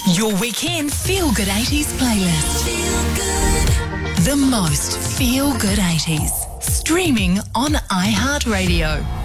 Your weekend Feel Good 80s playlist. The most Feel Good 80s. Streaming on iHeartRadio.